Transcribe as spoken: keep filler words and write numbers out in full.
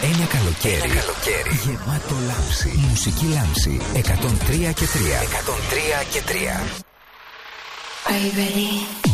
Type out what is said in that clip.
Ένα καλοκαίρι, Ένα καλοκαίρι γεμάτο λάμψη. Μουσική λάμψη εκατόν τρία και τρία. εκατόν τρία και τρία. Are you ready?